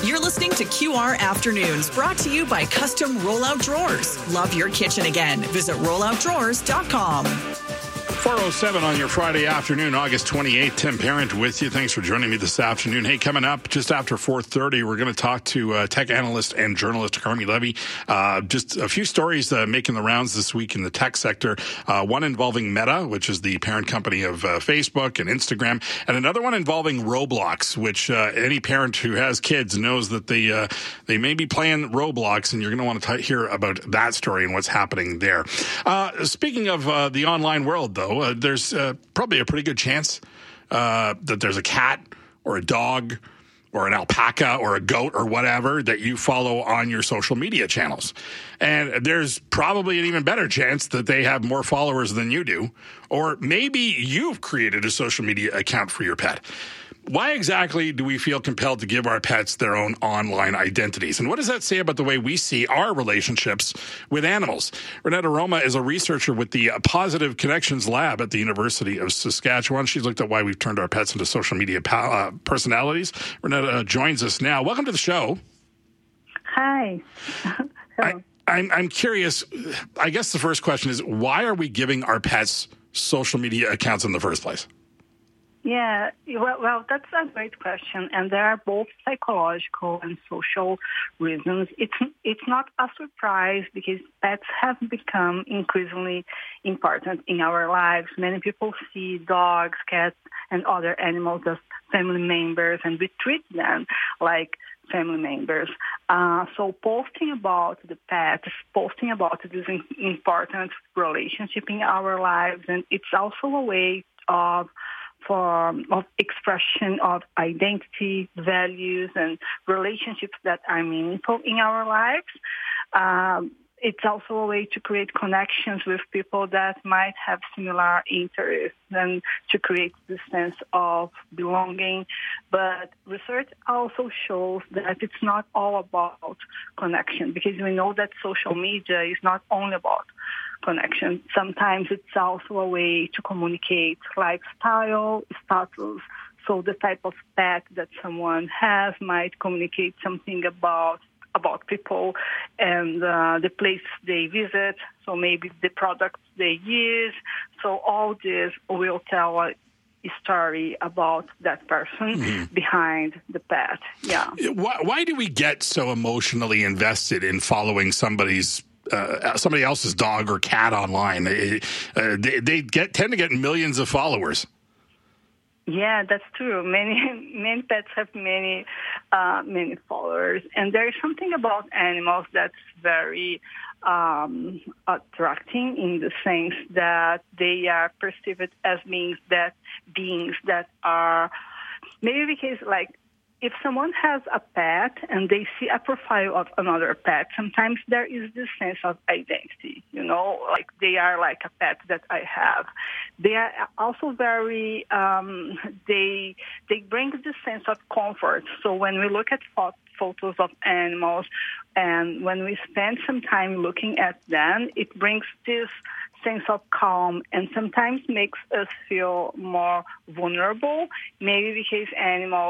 You're listening to QR Afternoons, brought to you by Custom Rollout Drawers. Love your kitchen again. Visit rolloutdrawers.com. 4:07 on your Friday afternoon, August 28th. Tim Parent with you. Thanks for joining me this afternoon. Hey, coming up just after 4:30, we're going to talk to tech analyst and journalist Carmi Levy. Just a few stories making the rounds this week in the tech sector. One involving Meta, which is the parent company of Facebook and Instagram, and another one involving Roblox, which any parent who has kids knows that they may be playing Roblox, and you're going to want to hear about that story and what's happening there. Speaking of the online world, though, there's probably a pretty good chance that there's a cat or a dog or an alpaca or a goat or whatever that you follow on your social media channels. And there's probably an even better chance that they have more followers than you do. Or maybe you've created a social media account for your pet. Why exactly do we feel compelled to give our pets their own online identities? And what does that say about the way we see our relationships with animals? Renetta Roma is a researcher with the Positive Connections Lab at the University of Saskatchewan. She's looked at why we've turned our pets into social media personalities. Renetta joins us now. Welcome to the show. Hi. I'm curious. I guess the first question is, why are we giving our pets social media accounts in the first place? Yeah, well, that's a great question, and there are both psychological and social reasons. It's not a surprise because pets have become increasingly important in our lives. Many people see dogs, cats, and other animals as family members, and we treat them like family members. So posting about the pet, posting about this important relationship in our lives, and it's also a way of expression of identity, values, and relationships that are meaningful in our lives. It's also a way to create connections with people that might have similar interests and to create this sense of belonging. But research also shows that it's not all about connection, because we know that social media is not only about connection. Sometimes it's also a way to communicate lifestyle, status. So the type of pet that someone has might communicate something about people and the place they visit, so maybe the products they use. So all this will tell a story about that person behind the pet. Yeah. Why do we get so emotionally invested in following somebody else's dog or cat online? They tend to get millions of followers. Yeah, that's true. Many pets have many followers, and there is something about animals that's very attracting in the sense that they are perceived as beings that are maybe because if someone has a pet and they see a profile of another pet, sometimes there is this sense of identity, like they are like a pet that I have. They are also very, they bring this sense of comfort. So when we look at photos of animals and when we spend some time looking at them, it brings this sense of calm and sometimes makes us feel more vulnerable, maybe because animals